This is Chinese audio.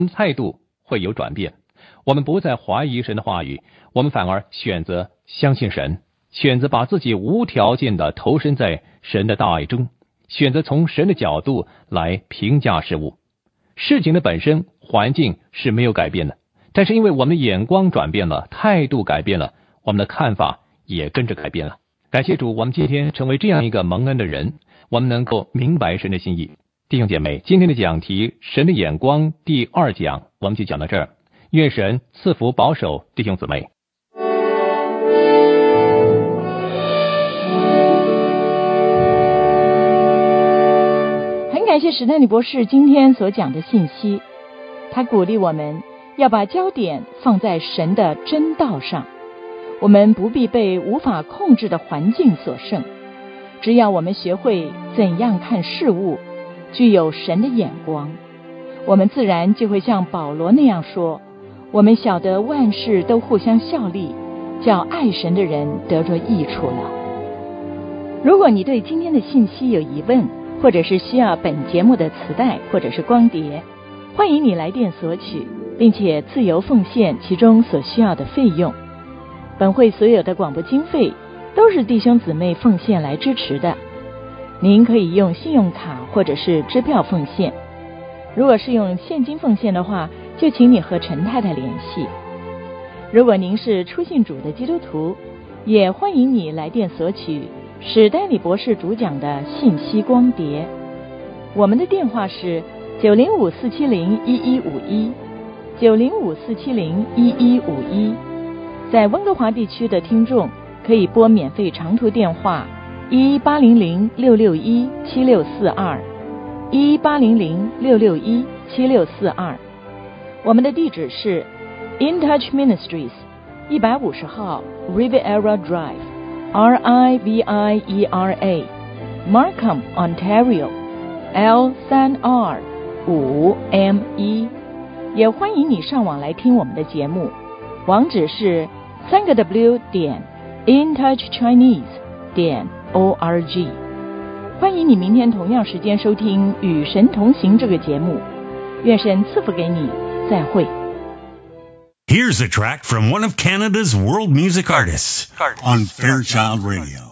态度会有转变。我们不再怀疑神的话语，我们反而选择相信神，选择把自己无条件的投身在神的大爱中，选择从神的角度来评价事物。事情的本身环境是没有改变的，但是因为我们的眼光转变了，态度改变了，我们的看法也跟着改变了。感谢主，我们今天成为这样一个蒙恩的人，我们能够明白神的心意。弟兄姐妹，今天的讲题神的眼光第2讲我们就讲到这儿，愿神赐福保守弟兄姊妹。 很感谢史丹利博士今天所讲的信息，他鼓励我们要把焦点放在神的真道上，我们不必被无法控制的环境所胜，只要我们学会怎样看事物，具有神的眼光，我们自然就会像保罗那样说，我们晓得万事都互相效力，叫爱神的人得着益处了。如果你对今天的信息有疑问，或者是需要本节目的磁带或者是光碟，欢迎你来电索取，并且自由奉献其中所需要的费用。本会所有的广播经费都是弟兄姊妹奉献来支持的，您可以用信用卡或者是支票奉献。如果是用现金奉献的话，就请你和陈太太联系。如果您是初信主的基督徒，也欢迎你来电索取史丹利博士主讲的信息光碟。我们的电话是905-470-1151 905-470-1151。在温哥华地区的听众可以拨免费长途电话11800-661-7642 11800-661-7642。我们的地址是 In Touch Ministries 150号 Riviera Drive RIVIERA Markham Ontario L3R5ME。 也欢迎你上网来听我们的节目，网址是3w.intouchchinese.org。 欢迎你明天同样时间收听与神同行这个节目，愿神赐福给你，再会。 Here's a track from one of Canada's world music artists on Fairchild Radio.